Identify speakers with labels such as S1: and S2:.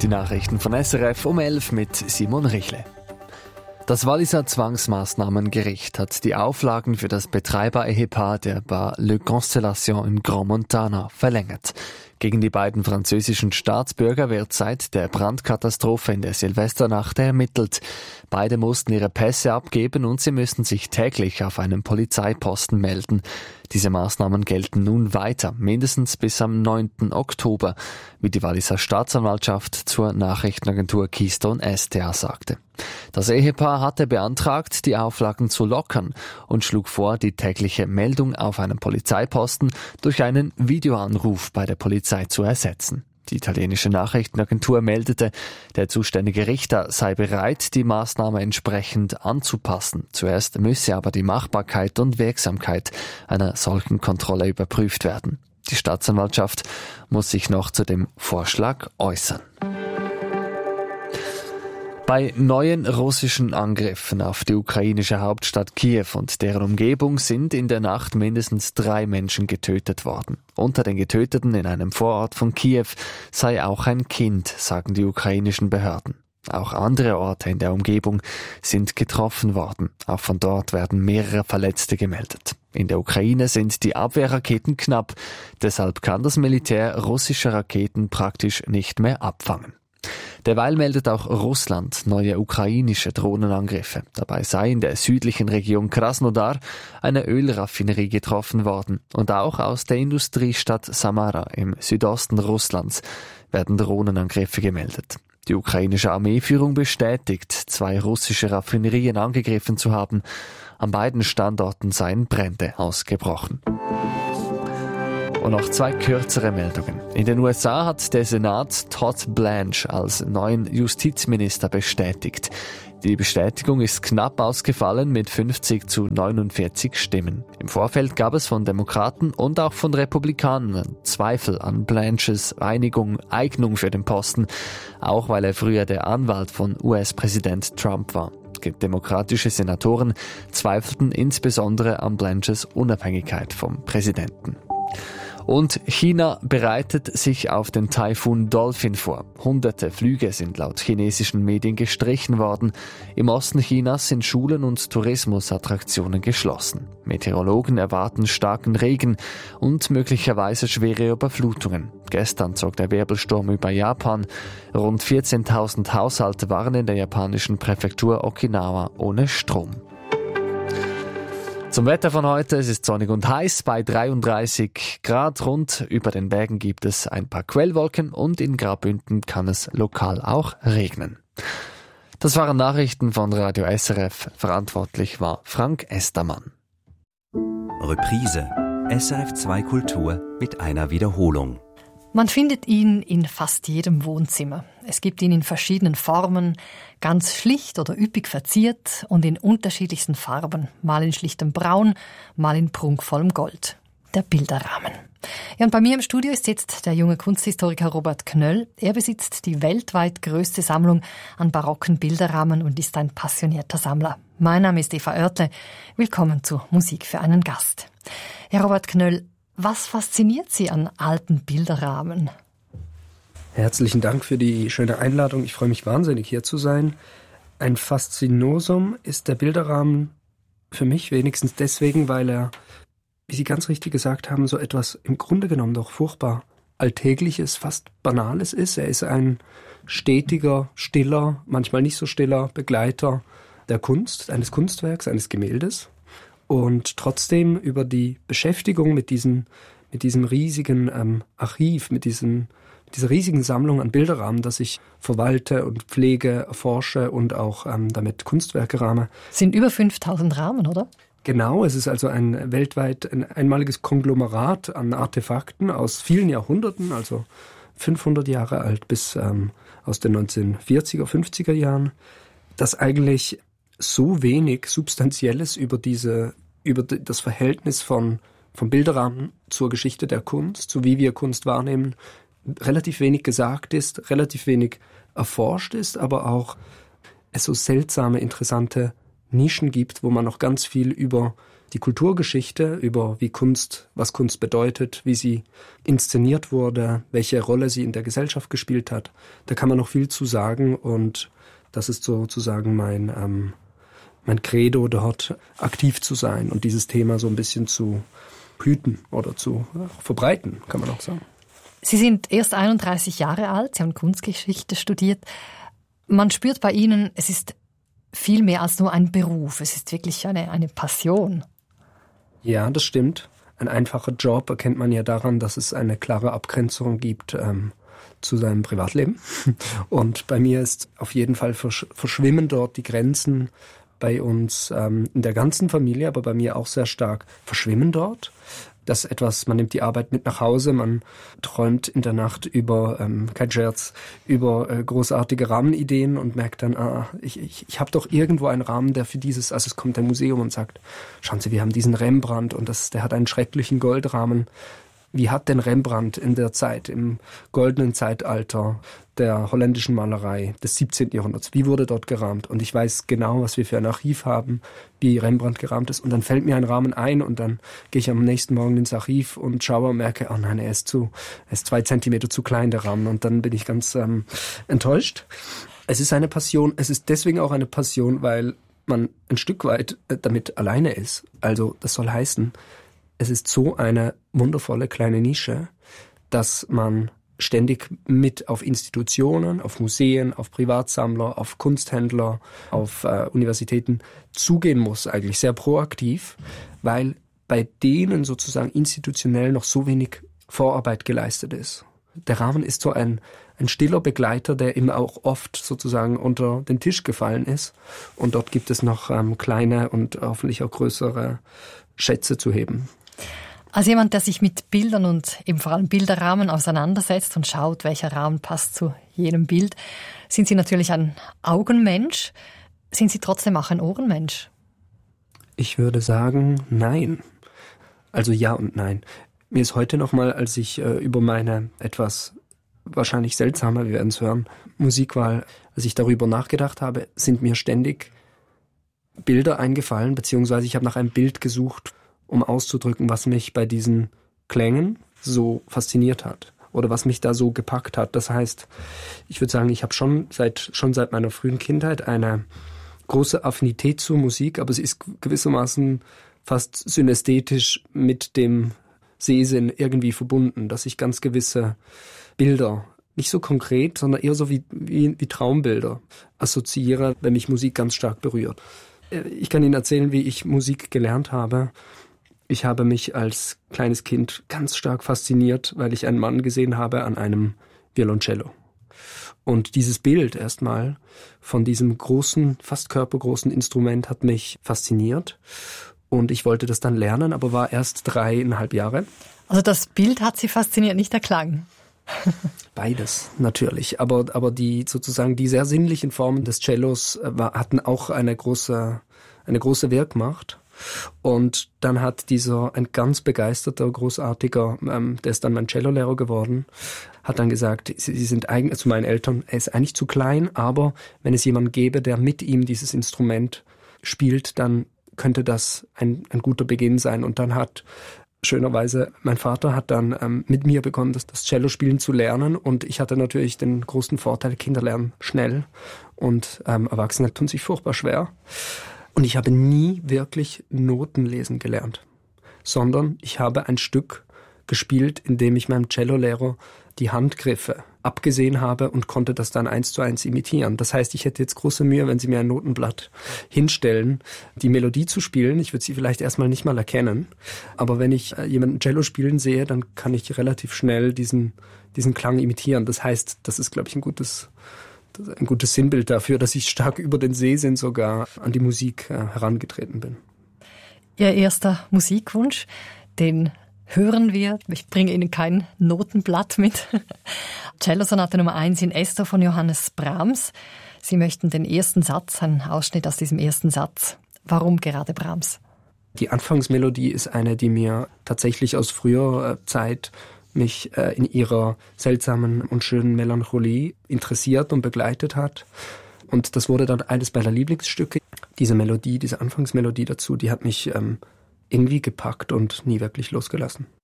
S1: die Nachrichten von SRF um 11 mit Simon Richle. Das Walliser Zwangsmaßnahmengericht hat die Auflagen für das Betreiber-Ehepaar der Bar Le Constellation in Grand Montana verlängert. Gegen die beiden französischen Staatsbürger wird seit der Brandkatastrophe in der Silvesternacht ermittelt. Beide mussten ihre Pässe abgeben und sie müssen sich täglich auf einem Polizeiposten melden. Diese Maßnahmen gelten nun weiter, mindestens bis am 9. Oktober, wie die Walliser Staatsanwaltschaft zur Nachrichtenagentur Keystone STA sagte. Das Ehepaar hatte beantragt, die Auflagen zu lockern und schlug vor, die tägliche Meldung auf einem Polizeiposten durch einen Videoanruf bei der Polizei zu ersetzen. Die italienische Nachrichtenagentur meldete, der zuständige Richter sei bereit, die Maßnahme entsprechend anzupassen. Zuerst müsse aber die Machbarkeit und Wirksamkeit einer solchen Kontrolle überprüft werden. Die Staatsanwaltschaft muss sich noch zu dem Vorschlag äußern. Bei neuen russischen Angriffen auf die ukrainische Hauptstadt Kiew und deren Umgebung sind in der Nacht mindestens 3 Menschen getötet worden. Unter den Getöteten in einem Vorort von Kiew sei auch ein Kind, sagen die ukrainischen Behörden. Auch andere Orte in der Umgebung sind getroffen worden. Auch von dort werden mehrere Verletzte gemeldet. In der Ukraine sind die Abwehrraketen knapp. Deshalb kann das Militär russische Raketen praktisch nicht mehr abfangen. Derweil meldet auch Russland neue ukrainische Drohnenangriffe. Dabei sei in der südlichen Region Krasnodar eine Ölraffinerie getroffen worden. Und auch aus der Industriestadt Samara im Südosten Russlands werden Drohnenangriffe gemeldet. Die ukrainische Armeeführung bestätigt, 2 russische Raffinerien angegriffen zu haben. An beiden Standorten seien Brände ausgebrochen. Und noch 2 kürzere Meldungen. In den USA hat der Senat Todd Blanche als neuen Justizminister bestätigt. Die Bestätigung ist knapp ausgefallen mit 50 zu 49 Stimmen. Im Vorfeld gab es von Demokraten und auch von Republikanern Zweifel an Blanches Eignung für den Posten, auch weil er früher der Anwalt von US-Präsident Trump war. Demokratische Senatoren zweifelten insbesondere an Blanches Unabhängigkeit vom Präsidenten. Und China bereitet sich auf den Taifun Dolphin vor. Hunderte Flüge sind laut chinesischen Medien gestrichen worden. Im Osten Chinas sind Schulen und Tourismusattraktionen geschlossen. Meteorologen erwarten starken Regen und möglicherweise schwere Überflutungen. Gestern zog der Wirbelsturm über Japan. Rund 14.000 Haushalte waren in der japanischen Präfektur Okinawa ohne Strom. Zum Wetter von heute, es ist sonnig und heiß bei 33 Grad. Rund über den Bergen gibt es ein paar Quellwolken und in Graubünden kann es lokal auch regnen. Das waren Nachrichten von Radio SRF. Verantwortlich war Frank Estermann.
S2: Reprise. SRF 2 Kultur mit einer Wiederholung.
S3: Man findet ihn in fast jedem Wohnzimmer. Es gibt ihn in verschiedenen Formen, ganz schlicht oder üppig verziert und in unterschiedlichsten Farben, mal in schlichtem Braun, mal in prunkvollem Gold. Der Bilderrahmen. Ja, und bei mir im Studio ist jetzt der junge Kunsthistoriker Robert Knöll. Er besitzt die weltweit größte Sammlung an barocken Bilderrahmen und ist ein passionierter Sammler. Mein Name ist Eva Oertle. Willkommen zu Musik für einen Gast. Herr Robert Knöll, was fasziniert Sie an alten Bilderrahmen?
S4: Herzlichen Dank für die schöne Einladung. Ich freue mich wahnsinnig, hier zu sein. Ein Faszinosum ist der Bilderrahmen für mich wenigstens deswegen, weil er, wie Sie ganz richtig gesagt haben, so etwas im Grunde genommen doch furchtbar Alltägliches, fast Banales ist. Er ist ein stetiger, stiller, manchmal nicht so stiller Begleiter der Kunst, eines Kunstwerks, eines Gemäldes. Und trotzdem über die Beschäftigung mit diesem riesigen Archiv, mit dieser riesigen Sammlung an Bilderrahmen, das ich verwalte und pflege, erforsche und auch damit Kunstwerke rahme.
S3: Sind über 5000 Rahmen, oder?
S4: Genau, es ist also ein weltweit ein einmaliges Konglomerat an Artefakten aus vielen Jahrhunderten, also 500 Jahre alt bis aus den 1940er, 50er Jahren, das eigentlich so wenig Substanzielles über das Verhältnis von Bilderrahmen zur Geschichte der Kunst, so wie wir Kunst wahrnehmen, relativ wenig gesagt ist, relativ wenig erforscht ist, aber auch es so seltsame, interessante Nischen gibt, wo man noch ganz viel über die Kulturgeschichte, über was Kunst bedeutet, wie sie inszeniert wurde, welche Rolle sie in der Gesellschaft gespielt hat. Da kann man noch viel zu sagen und das ist sozusagen mein Credo, dort aktiv zu sein und dieses Thema so ein bisschen zu hüten oder zu verbreiten, kann man auch sagen.
S3: Sie sind erst 31 Jahre alt, Sie haben Kunstgeschichte studiert. Man spürt bei Ihnen, es ist viel mehr als nur ein Beruf. Es ist wirklich eine Passion.
S4: Ja, das stimmt. Ein einfacher Job erkennt man ja daran, dass es eine klare Abgrenzung gibt zu seinem Privatleben. Und bei mir ist auf jeden Fall verschwimmen dort die Grenzen bei uns in der ganzen Familie, aber bei mir auch sehr stark verschwimmen dort. Das etwas, man nimmt die Arbeit mit nach Hause, man träumt in der Nacht über, kein Scherz, über großartige Rahmenideen und merkt dann, ich habe doch irgendwo einen Rahmen, der für dieses, also es kommt ein Museum und sagt, schauen Sie, wir haben diesen Rembrandt und der hat einen schrecklichen Goldrahmen. Wie hat denn Rembrandt in der Zeit, im goldenen Zeitalter der holländischen Malerei des 17. Jahrhunderts, wie wurde dort gerahmt? Und ich weiß genau, was wir für ein Archiv haben, wie Rembrandt gerahmt ist. Und dann fällt mir ein Rahmen ein und dann gehe ich am nächsten Morgen ins Archiv und schaue und merke, oh nein, er ist 2 Zentimeter zu klein, der Rahmen. Und dann bin ich ganz enttäuscht. Es ist eine Passion. Es ist deswegen auch eine Passion, weil man ein Stück weit damit alleine ist. Also das soll heißen, es ist so eine wundervolle kleine Nische, dass man ständig mit auf Institutionen, auf Museen, auf Privatsammler, auf Kunsthändler, auf Universitäten zugehen muss, eigentlich sehr proaktiv, weil bei denen sozusagen institutionell noch so wenig Vorarbeit geleistet ist. Der Rahmen ist so ein stiller Begleiter, der eben auch oft sozusagen unter den Tisch gefallen ist. Und dort gibt es noch kleine und hoffentlich auch größere Schätze zu heben.
S3: Als jemand, der sich mit Bildern und eben vor allem Bilderrahmen auseinandersetzt und schaut, welcher Rahmen passt zu jedem Bild, sind Sie natürlich ein Augenmensch. Sind Sie trotzdem auch ein Ohrenmensch?
S4: Ich würde sagen, nein. Also ja und nein. Mir ist heute nochmal, als ich über meine etwas wahrscheinlich seltsame, wir werden es hören, Musikwahl, als ich darüber nachgedacht habe, sind mir ständig Bilder eingefallen, beziehungsweise ich habe nach einem Bild gesucht, um auszudrücken, was mich bei diesen Klängen so fasziniert hat oder was mich da so gepackt hat. Das heißt, ich würde sagen, ich habe schon seit meiner frühen Kindheit eine große Affinität zur Musik, aber sie ist gewissermaßen fast synästhetisch mit dem Sehsinn irgendwie verbunden, dass ich ganz gewisse Bilder, nicht so konkret, sondern eher so wie Traumbilder assoziiere, wenn mich Musik ganz stark berührt. Ich kann Ihnen erzählen, wie ich Musik gelernt habe. Ich habe mich als kleines Kind ganz stark fasziniert, weil ich einen Mann gesehen habe an einem Violoncello. Und dieses Bild erstmal von diesem großen, fast körpergroßen Instrument hat mich fasziniert. Und ich wollte das dann lernen, aber war erst 3,5 Jahre.
S3: Also das Bild hat Sie fasziniert, nicht der Klang?
S4: Beides natürlich, aber die sozusagen die sehr sinnlichen Formen des Cellos hatten auch eine große Wirkmacht. Und dann hat ein ganz begeisterter, großartiger, der ist dann mein Cellolehrer geworden, hat dann gesagt, sie sind eigentlich zu meinen Eltern, er ist eigentlich zu klein, aber wenn es jemanden gäbe, der mit ihm dieses Instrument spielt, dann könnte das ein guter Beginn sein. Und dann schönerweise, mein Vater hat dann mit mir begonnen, das Cello spielen zu lernen. Und ich hatte natürlich den großen Vorteil, Kinder lernen schnell und Erwachsene tun sich furchtbar schwer. Und ich habe nie wirklich Noten lesen gelernt, sondern ich habe ein Stück gespielt, in dem ich meinem Cellolehrer die Handgriffe abgesehen habe und konnte das dann 1:1 imitieren. Das heißt, ich hätte jetzt große Mühe, wenn Sie mir ein Notenblatt hinstellen, die Melodie zu spielen. Ich würde sie vielleicht erstmal nicht mal erkennen. Aber wenn ich jemanden Cello spielen sehe, dann kann ich relativ schnell diesen Klang imitieren. Das heißt, das ist, glaube ich, ein gutes Sinnbild dafür, dass ich stark über den Sehsinn sogar an die Musik herangetreten bin.
S3: Ihr erster Musikwunsch, den hören wir. Ich bringe Ihnen kein Notenblatt mit. Cello-Sonate Nummer 1 in Es-Dur von Johannes Brahms. Sie möchten den ersten Satz, einen Ausschnitt aus diesem ersten Satz. Warum gerade Brahms?
S4: Die Anfangsmelodie ist eine, die mir tatsächlich aus früherer Zeit mich in ihrer seltsamen und schönen Melancholie interessiert und begleitet hat. Und das wurde dann eines meiner Lieblingsstücke. Diese Melodie, diese Anfangsmelodie dazu, die hat mich irgendwie gepackt und nie wirklich losgelassen.